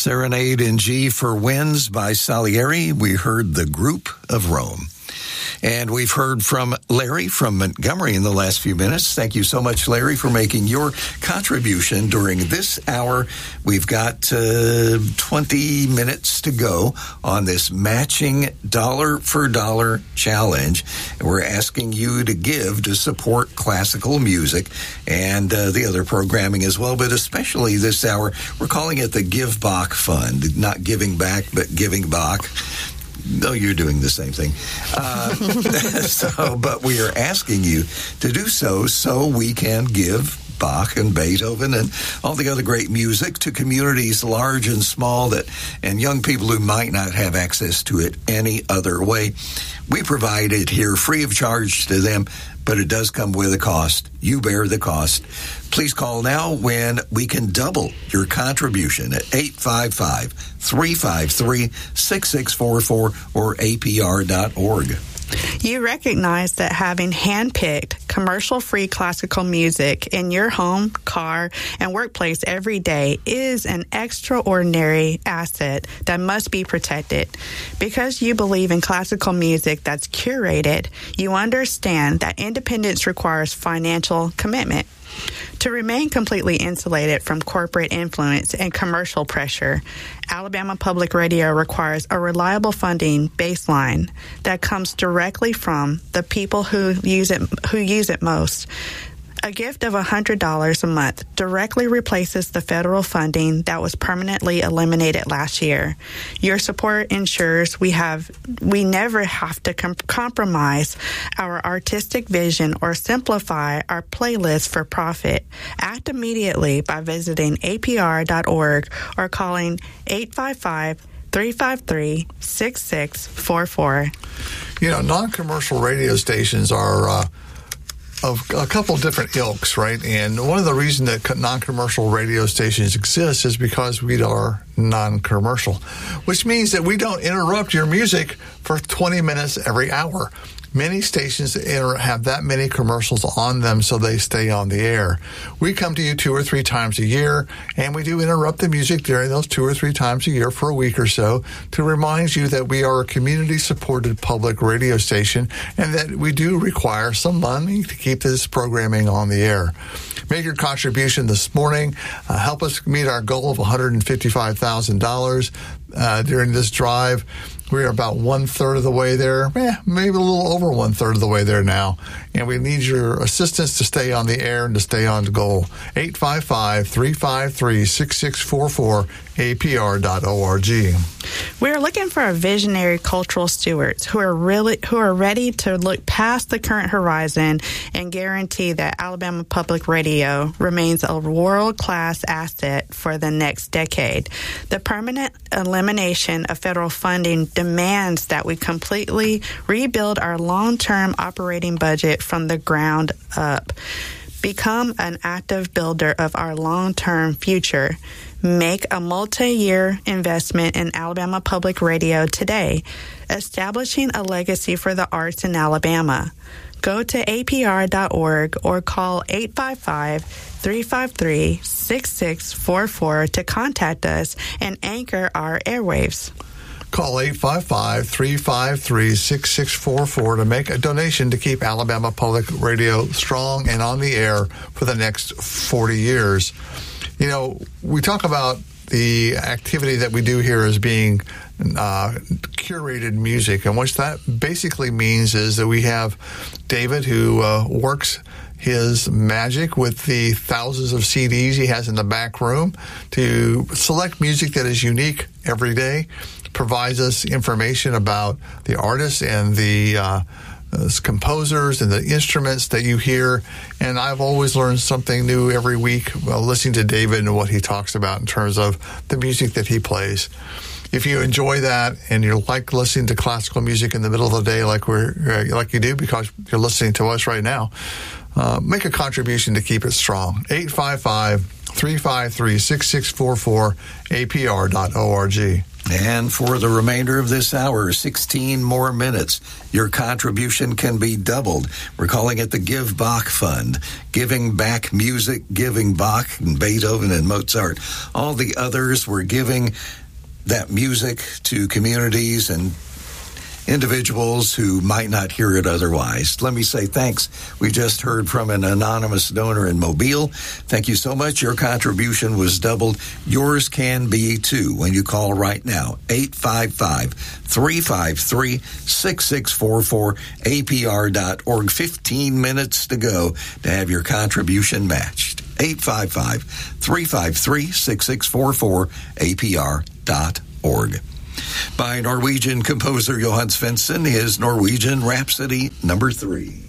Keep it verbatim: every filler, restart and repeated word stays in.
Serenade in G for Winds by Salieri. We heard The Group of Rome. And we've heard from Larry from Montgomery in the last few minutes. Thank you so much, Larry, for making your contribution during this hour. We've got uh, twenty minutes to go on this matching dollar for dollar challenge. And we're asking you to give to support classical music and uh, the other programming as well, but especially this hour, we're calling it the Give Bach Fund. Not giving back, but giving Bach. No, you're doing the same thing. Uh, so, but we are asking you to do so so we can give Bach and Beethoven and all the other great music to communities large and small that and young people who might not have access to it any other way. We provide it here free of charge to them, but it does come with a cost. You bear the cost. Please call now when we can double your contribution at eight five five, three five three, six six four four or A P R dot org. You recognize that having hand-picked, commercial-free classical music in your home, car, and workplace every day is an extraordinary asset that must be protected. Because you believe in classical music that's curated, you understand that independence requires financial commitment. To remain completely insulated from corporate influence and commercial pressure, Alabama Public Radio requires a reliable funding baseline that comes directly from the people who use it who use it most. A gift of one hundred dollars a month directly replaces the federal funding that was permanently eliminated last year. Your support ensures we have we never have to com- compromise our artistic vision or simplify our playlist for profit. Act immediately by visiting A P R dot org or calling eight five five, three five three, six six four four. You know, non-commercial radio stations are uh of a couple different ilks, right? And one of the reasons that non-commercial radio stations exist is because we are non-commercial, which means that we don't interrupt your music for twenty minutes every hour. Many stations have that many commercials on them, so they stay on the air. We come to you two or three times a year, and we do interrupt the music during those two or three times a year for a week or so to remind you that we are a community-supported public radio station and that we do require some money to keep this programming on the air. Make your contribution this morning. Uh, help us meet our goal of one hundred fifty-five thousand dollars uh, during this drive. We are about one-third of the way there, eh, maybe a little over one-third of the way there now. And we need your assistance to stay on the air and to stay on goal. eight five five, three five three, six six four four, A P R dot org. We're looking for a visionary cultural stewards who are really who are ready to look past the current horizon and guarantee that Alabama Public Radio remains a world-class asset for the next decade. The permanent elimination of federal funding demands that we completely rebuild our long-term operating budget from the ground up. Become an active builder of our long-term future. Make a multi-year investment in Alabama Public Radio today, establishing a legacy for the arts in Alabama. Go to A P R dot org or call eight five five, three five three, six six four four to contact us and anchor our airwaves. Call eight five five, three five three, six six four four to make a donation to keep Alabama Public Radio strong and on the air for the next forty years. You know, we talk about the activity that we do here as being uh, curated music, and what that basically means is that we have David who uh, works his magic with the thousands of C Ds he has in the back room to select music that is unique every day, provides us information about the artists and the uh, uh, composers and the instruments that you hear. And I've always learned something new every week while listening to David and what he talks about in terms of the music that he plays. If you enjoy that and you like listening to classical music in the middle of the day like we're uh, like you do because you're listening to us right now, uh, make a contribution to keep it strong. eight five five, three five three, six six four four, A P R dot org. And for the remainder of this hour, sixteen more minutes, your contribution can be doubled. We're calling it the Give Bach Fund. Giving back music, giving Bach and Beethoven and Mozart. All the others, we're giving that music to communities and individuals who might not hear it otherwise. Let me say thanks. We just heard from an anonymous donor in Mobile. Thank you so much. Your contribution was doubled. Yours can be too when you call right now. eight five five, three five three, six six four four, A P R dot org. fifteen minutes to go to have your contribution matched. eight five five, three five three, six six four four, A P R dot org. By Norwegian composer Johan Svensson, his Norwegian Rhapsody number three.